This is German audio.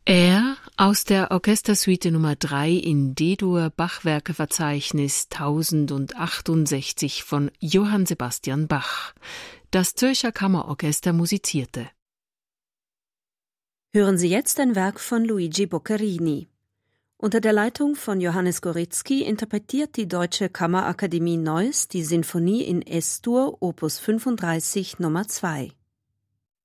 Er aus der Orchestersuite Nummer 3 in D-Dur Bachwerkeverzeichnis 1068 von Johann Sebastian Bach. Das Zürcher Kammerorchester musizierte. Hören Sie jetzt ein Werk von Luigi Boccherini. Unter der Leitung von Johannes Goretzky interpretiert die Deutsche Kammerakademie Neuss die Sinfonie in S-Dur Opus 35 Nummer 2.